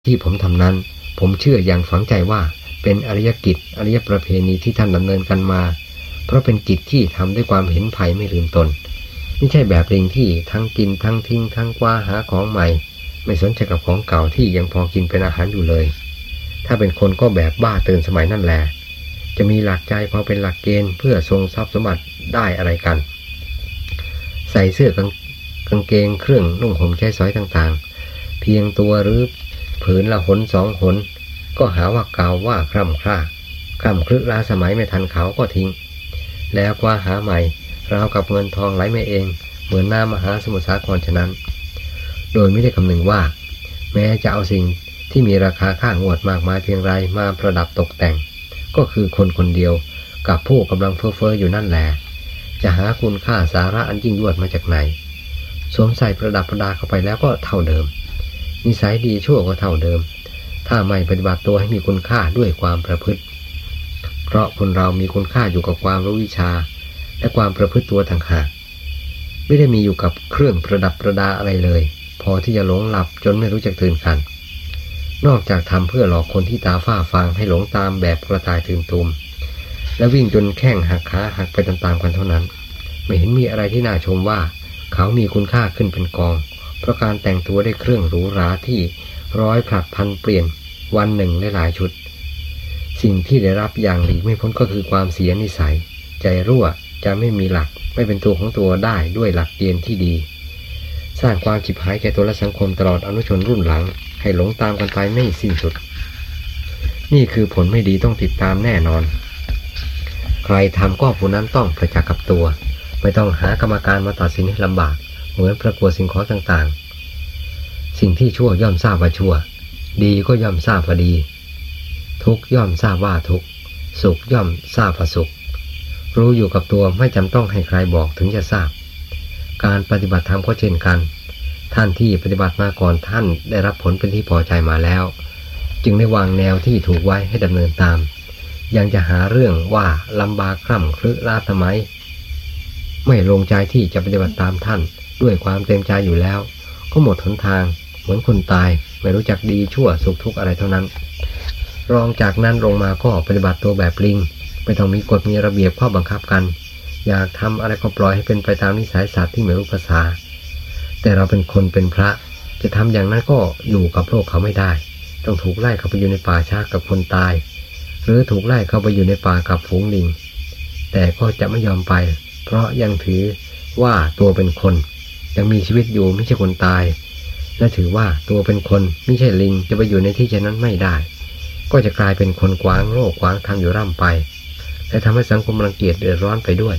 ที่ผมทำนั้นผมเชื่ออย่างฝังใจว่าเป็นอริยกิจอริยประเพณีที่ท่านดำเนินกันมาเพราะเป็นกิจที่ทำด้วยความเห็นภัยไม่ลืมตนไม่ใช่แบบลิงที่ทั้งกินทั้งทิ้งทั้งคว้าหาของใหม่ไม่สนใจกับของเก่าที่ยังพอกินเป็นอาหารอยู่เลยถ้าเป็นคนก็แบบบ้าตื่นสมัยนั่นแหละจะมีหลักใจพอเป็นหลักเกณฑ์เพื่อทรงทรัพย์สมบัติได้อะไรกันใส่เสื้อกางเกงเครื่องนุ่งห่มใช้สอยต่างๆเพียงตัวหรือผืนละหนสองหนก็หาว่าเก่าว่าคร่ำครึล้าสมัยไม่ทันเขาก็ทิ้งแล้วกว่าหาใหม่ราวกับเงินทองไหลมาเองเหมือนน้ำมหาสมุทรสาครฉะนั้นโดยไม่ได้คำนึงว่าแม้จะเอาสิ่งที่มีราคาค่างวดมากมายเพียงไรมาประดับตกแต่งก็คือคนคนเดียวกับผู้กำลังเฟ้ออยู่นั่นแหละจะหาคุณค่าสาระอันยิ่งยวดมาจากไหนสวมใส่ประดับประดาเข้าไปแล้วก็เท่าเดิมนิสัยดีชั่วก็เท่าเดิมถ้าไม่ปฏิบัติตัวให้มีคุณค่าด้วยความประพฤติเพราะคนเรามีคุณค่าอยู่กับความรู้วิชาและความประพฤติตัวต่างหากไม่ได้มีอยู่กับเครื่องประดับประดาอะไรเลยพอที่จะหลงหลับจนไม่รู้จักตื่นกันนอกจากทำเพื่อหลอกคนที่ตาฝ้าฟางให้หลงตามแบบกระต่ายตื่นตูมและวิ่งจนแข้งหักขาหักไปตามๆกันเท่านั้นไม่เห็นมีอะไรที่น่าชมว่าเขามีคุณค่าขึ้นเป็นกองเพราะการแต่งตัวได้เครื่องหรูหราที่ร้อยผลัดพันเปลี่ยนวันหนึ่งหลายชุดสิ่งที่ได้รับอย่างหลีกไม่พ้นก็คือความเสียนิสัยใจรั่วจะไม่มีหลักไม่เป็นตัวของตัวได้ด้วยหลักเกณฑ์ที่ดีสร้างความฉิบหายแก่ตัวและสังคมตลอดอนุชนรุ่นหลังให้หลงตามกันไปไม่สิ้นสุดนี่คือผลไม่ดีต้องติดตามแน่นอนใครทำก็ผู้นั้นต้องประจักษ์กับตัวไม่ต้องหากรรมการมาตัดสินให้ลำบากเหมือนประกวดสิ่งของต่างๆสิ่งที่ชั่วย่อมทราบว่าชั่วดีก็ย่อมทราบว่าดีทุกข์ย่อมทราบว่าทุกข์สุขย่อมทราบว่าสุขรู้อยู่กับตัวไม่จำต้องให้ใครบอกถึงจะทราบการปฏิบัติธรรมก็เช่นกันท่านที่ปฏิบัติมาก่อนท่านได้รับผลเป็นที่พอใจมาแล้วจึงได้วางแนวที่ถูกไว้ให้ดำเนินตามยังจะหาเรื่องว่าลำบากคร่ำครึล้าทำไมไม่ลงใจที่จะปฏิบัติตามท่านด้วยความเต็มใจอยู่แล้วก็หมดหนทางเหมือนคนตายไม่รู้จักดีชั่วสุขทุกข์อะไรเท่านั้นรองจากนั้นลงมาก็ปฏิบัติตัวแบบลิงไม่ต้องมีกฎมีระเบียบข้อบังคับกันอยากทำอะไรก็ปล่อยให้เป็นไปตามนิสัยสัตว์ที่ไม่รู้ภาษาแต่เราเป็นคนเป็นพระจะทำอย่างนั้นก็อยู่กับโลกเขาไม่ได้ต้องถูกไล่เข้าไปอยู่ในป่าช้ากับคนตายหรือถูกไล่เข้าไปอยู่ในป่ากับฝูงลิงแต่ก็จะไม่ยอมไปเพราะยังถือว่าตัวเป็นคนยังมีชีวิตอยู่ไม่ใช่คนตายและถือว่าตัวเป็นคนไม่ใช่ลิงจะไปอยู่ในที่เช่นนั้นไม่ได้ก็จะกลายเป็นคนขวางโลกขวางธรรมอยู่ร่ำไปและทำให้สังคมรังเกียจเดือดร้อนไปด้วย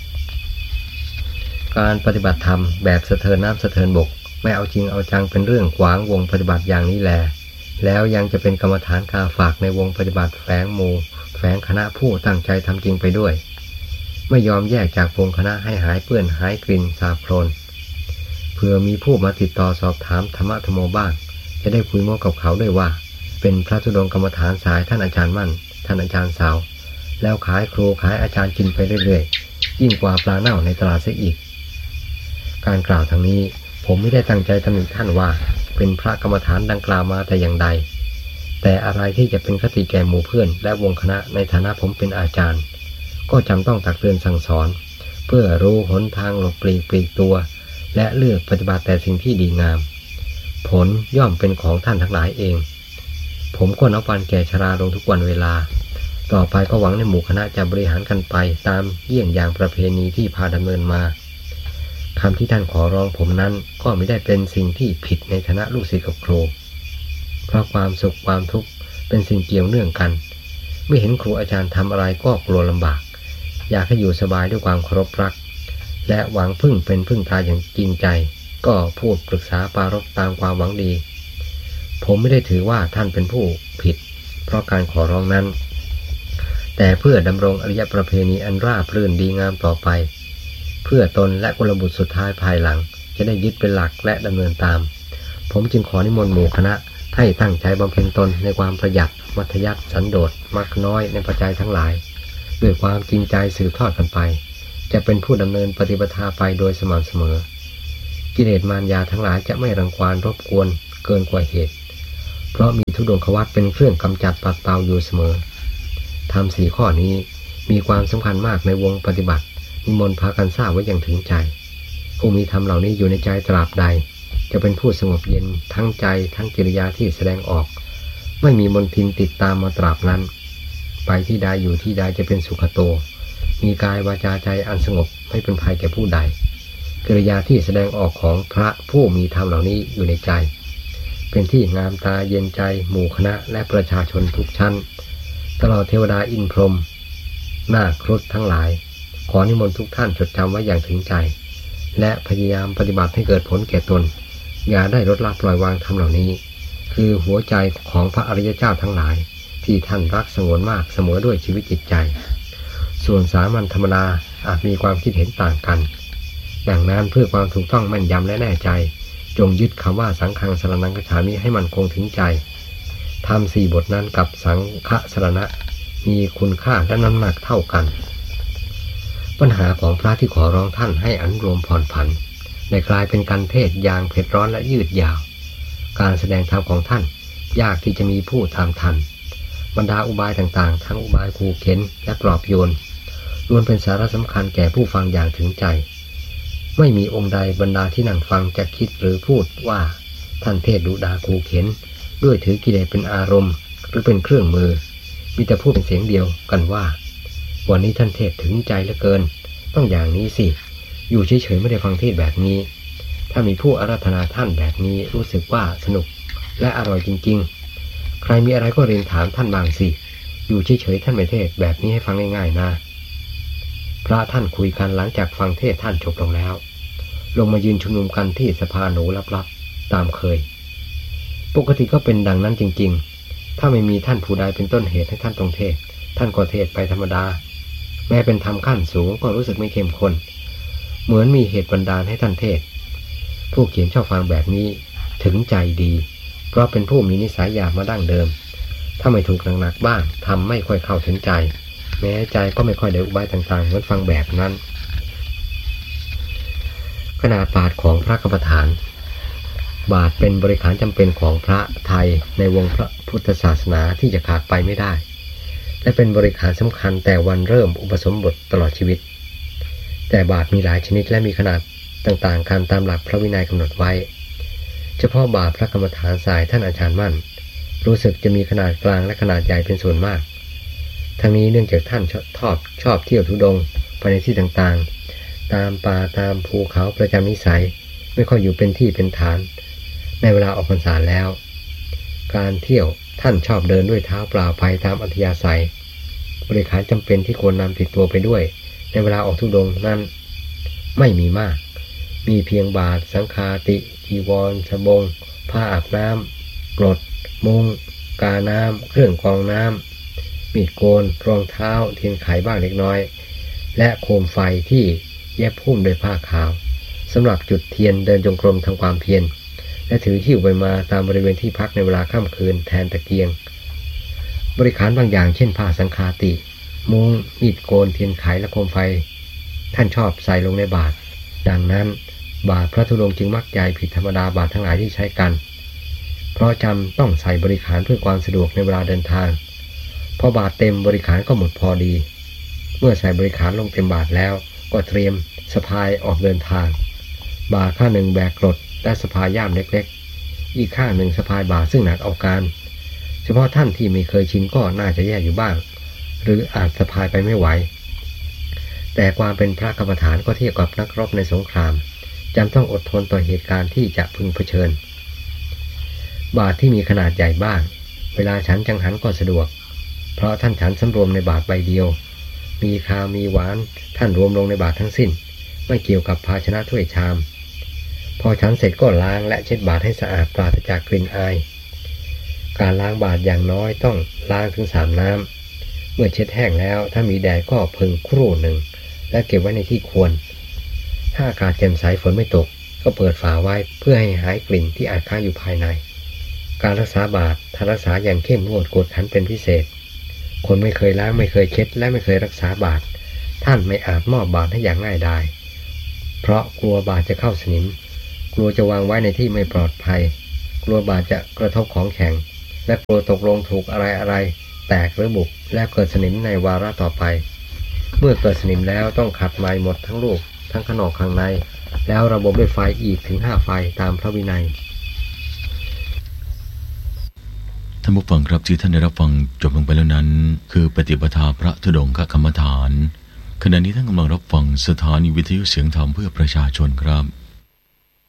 การปฏิบัติธรรมแบบสะเทินน้ำสะเทินบกไม่เอาจริงเอาจังเป็นเรื่องขวางวงปฏิบัติอย่างนี้แลแล้วยังจะเป็นกรรมฐานกาฝากในวงปฏิบัติแฝงหมู่แฝงคณะผู้ตั้งใจทำจริงไปด้วยไม่ยอมแยกจากวงคณะให้หายเปื้อนหายกลิ่นสาบโคลนเพื่อมีผู้มาติดต่อสอบถามธรรมะธรรมโมบ้างจะได้คุยโม้กับเขาด้วยว่าเป็นพระธุดงค์กรรมฐานสายท่านอาจารย์มั่นท่านอาจารย์สาวแล้วขายครูขายอาจารย์กินไปเรื่อยๆยิ่งกว่าปลาเน่าในตลาดเสียอีกการกล่าวทางนี้ผมไม่ได้ตั้งใจตำหนิท่านว่าเป็นพระกรรมฐานดังกล่าวมาแต่อย่างใดแต่อะไรที่จะเป็นคติแก่หมู่เพื่อนและวงคณะในฐานะผมเป็นอาจารย์ก็จำต้องตักเตือนสั่งสอนเพื่อรู้หนทางหลบปลีกตัวและเลือกปฏิบัติแต่สิ่งที่ดีงามผลย่อมเป็นของท่านทั้งหลายเองผมก็นับวันแก่ชราลงทุกวันเวลาต่อไปก็หวังในหมู่คณะจะบริหารกันไปตามเยี่ยงอย่างประเพณีที่พาดำเนินมาคำที่ท่านขอร้องผมนั้นก็ไม่ได้เป็นสิ่งที่ผิดในฐานะลูกศิษย์กับครูเพราะความสุขความทุกข์เป็นสิ่งเกี่ยวเนื่องกันไม่เห็นครูอาจารย์ทำอะไรก็กลัวลำบากอยากให้อยู่สบายด้วยความเคารพรักและหวังพึ่งเป็นพึ่งตายอย่างจริงใจก็พูดปรึกษาปรารภตามความหวังดีผมไม่ได้ถือว่าท่านเป็นผู้ผิดเพราะการขอร้องนั้นแต่เพื่อดำรงอริยประเพณีอันราบรื่นดีงามต่อไปเพื่อตนและกุลบุตรสุดท้ายภายหลังจะได้ยึดเป็นหลักและดำเนินตามผมจึงขอนิมนต์หมู่คณะให้ตั้งใจบำเพ็ญตนในความประหยัดมัธยัสถ์สันโดษมักน้อยในปัจจัยทั้งหลายด้วยความจริงใจสืบทอดกันไปจะเป็นผู้ดำเนินปฏิปทาไปโดยสม่ำเสมอกิเลสมารยาทั้งหลายจะไม่รังควานรบกวนเกินกว่าเหตุเพราะมีธุดงควัตเป็นเครื่องกำจัดปัดเป่าอยู่เสมอธรรม4ข้อนี้มีความสำคัญมากในวงปฏิบัตินิมนต์พากันทราบไว้อย่างถึงใจผู้มีธรรมเหล่านี้อยู่ในใจตราบใดจะเป็นผู้สงบเย็นทั้งใจทั้งกิริยาที่แสดงออกไม่มีมลทินติดตามมาตราบนั้นไปที่ใดอยู่ที่ใดจะเป็นสุขโตมีกายวาจาใจอันสงบไม่เป็นภัยแก่ผู้ใดกิริยาที่แสดงออกของพระผู้มีธรรมเหล่านี้อยู่ในใจเป็นที่งามตาเย็นใจหมู่คณะและประชาชนทุกชั้นตลอดเทวดาอินพรหมนาคครุฑทั้งหลายขอนิมนต์ทุกท่านจดจำไว้อย่างถึงใจและพยายามปฏิบัติให้เกิดผลแก่ตนอย่าได้ลดละปล่อยวางธรรมเหล่านี้คือหัวใจของพระอริยเจ้าทั้งหลายที่ท่านรักสงวนมากเสมอด้วยชีวิตจิตใจส่วนสามัญธรรมดาอาจมีความคิดเห็นต่างกันดังนั้นเพื่อความถูกต้องแม่นยำและแน่ใจจงยึดคำว่าสังฆังสรณังคัจฉามิให้มันคงถึงใจธรรม4บทนั้นกับสังฆสรณะมีคุณค่าและน้ำหนักเท่ากันปัญหาของพระที่ขอร้องท่านให้อนุโลมผ่อนผันได้กลายเป็นการเทศอย่างเผ็ดร้อนและยืดยาวการแสดงธรรมของท่านยากที่จะมีผู้ตามทันบรรดาอุบายต่างๆทั้งอุบายขู่เข็นและปลอบโยนล้วนเป็นสาระสำคัญแก่ผู้ฟังอย่างถึงใจไม่มีองค์ใดบรรดาที่นั่งฟังจะคิดหรือพูดว่าท่านเทศดุด่าขู่เข็นด้วยถือกิเลสเป็นอารมณ์หรือเป็นเครื่องมือมีแต่พูดเป็นเสียงเดียวกันว่าวันนี้ท่านเทศถึงใจเหลือเกินต้องอย่างนี้สิอยู่เฉยๆไม่ได้ฟังเทศแบบนี้ถ้ามีผู้อาราธนาท่านแบบนี้รู้สึกว่าสนุกและอร่อยจริงๆใครมีอะไรก็เรียนถามท่านบางสิอยู่เฉยๆท่านไม่เทศแบบนี้ให้ฟังง่ายๆนะพระท่านคุยกันหลังจากฟังเทศท่านจบลงแล้วลงมายืนชุมนุมกันที่สภาหนูลับๆตามเคยปกติก็เป็นดังนั้นจริงๆถ้าไม่มีท่านผู้ใดเป็นต้นเหตุให้ท่านต้องเทศท่านก็เทศไปธรรมดาแม้เป็นธรรมขั้นสูงก็รู้สึกไม่เข้มข้นเหมือนมีเหตุบันดาลให้ท่านเทศผู้เขียนชอบฟังแบบนี้ถึงใจดีเพราะเป็นผู้มีนิสัยหยาบมาดั้งเดิมถ้าไม่ถูกหนักๆบ้างทำไม่ค่อยเข้าถึงใจแม้ใจก็ไม่ค่อยได้อุบายต่างๆเหมือนฟังแบบนั้นขนาดบาทของพระกรรมฐานบาทเป็นบริขารจำเป็นของพระไทยในวงพระพุทธศาสนาที่จะขาดไปไม่ได้และเป็นบริขารสำคัญแต่วันเริ่มอุปสมบทตลอดชีวิตแต่บาทมีหลายชนิดและมีขนาดต่างๆกันตามหลักพระวินัยกำหนดไว้เฉพาะบาทพระกรรมฐานสายท่านอาจารย์มั่นรู้สึกจะมีขนาดกลางและขนาดใหญ่เป็นส่วนมากทั้งนี้เนื่องจากท่านชอบเที่ยวธุดงค์ไปในที่ต่างๆตามป่าตามภูเขาประจำนิสัยไม่ค่อยอยู่เป็นที่เป็นฐานในเวลาออกพรรษาแล้วการเที่ยวท่านชอบเดินด้วยเท้าเปล่าไปตามอัธยาศัยบริขารจำเป็นที่ควรนำติดตัวไปด้วยในเวลาออกธุดงค์นั้นไม่มีมากมีเพียงบาตรสังฆาติจีวรสบงผ้าอาบน้ำกรดมุ้งกาน้ำเครื่องกรองน้ำมีดโกนรองเท้าเทียนไขบ้างเล็กน้อยและโคมไฟที่เย็บหุ้มด้วยผ้าขาวสำหรับจุดเทียนเดินจงกรมทำความเพียรและถือหิ้วไปมาตามบริเวณที่พักในเวลาค่ำคืนแทนตะเกียงบริขารบางอย่างเช่นผ้าสังฆาติมุ้งมีดโกนเทียนไขและโคมไฟท่านชอบใส่ลงในบาตรดังนั้นบาตรพระธุดงค์จึงมักใหญ่ผิดธรรมดาบาตรทั้งหลายที่ใช้กันเพราะจำต้องใส่บริขารเพื่อความสะดวกในเวลาเดินทางพอบาตรเต็มบริขารก็หมดพอดีเมื่อใส่บริขารลงเต็มบาตรแล้วก็เตรียมสะพายออกเดินทางบ่าข้างหนึ่งแบกกรดและสะพายย่ามเล็กๆอีกข้างหนึ่งสะพายบ่าซึ่งหนักเอาการเฉพาะท่านที่ไม่เคยชินก็น่าจะแย่อยู่บ้างหรืออาจสะพายไปไม่ไหวแต่ความเป็นพระกรรมฐานก็เทียบกับนักรบในสงครามจำต้องอดทนต่อเหตุการณ์ที่จะพึงเผชิญบาตรที่มีขนาดใหญ่บ้างเวลาฉันจังหันก็สะดวกเพราะท่านฉันสำรวมในบาตรใบเดียวมีคาวมีหวานท่านรวมลงในบาตรทั้งสิ้นไม่เกี่ยวกับภาชนะถ้วยชามพอฉันเสร็จก็ล้างและเช็ดบาตรให้สะอาดปราศจากกลิ่นอายการล้างบาตรอย่างน้อยต้องล้างถึง3 น้ำเมื่อเช็ดแห้งแล้วถ้ามีแดดก็พึงครู่หนึ่งและเก็บไว้ในที่ควรถ้าอากาศแจ่มใสฝนไม่ตกก็เปิดฝาไว้เพื่อให้หายกลิ่นที่อาจค้างอยู่ภายในการรักษาบาตรถ้ารักษาอย่างเข้มงวดกวดขันเป็นพิเศษคนไม่เคยล้างไม่เคยเช็ดและไม่เคยรักษาบาตรท่านไม่อาจมอบบาตรให้อย่างง่ายดายเพราะกลัวบาตรจะเข้าสนิมกลัวจะวางไว้ในที่ไม่ปลอดภัยกลัวบาตรจะกระทบของแข็งและกลัวตกลงถูกอะไรแตกหรือบุบและเกิดสนิมในวาระต่อไปเมื่อเกิดสนิมแล้วต้องขัดใหม่หมดทั้งลูกทั้งข้างนอกข้างในแล้วระบบด้วยไฟอีกถึง5 ไฟตามพระวินัยท่านผู้ฟังครับที่ท่านได้รับฟังจบลงไปแล้วนั้นคือปฏิปทาพระธุดงคกรรมฐานขณะนี้ท่านกำลังรับฟังสถานีวิทยุเสียงธรรมเพื่อประชาชนครับ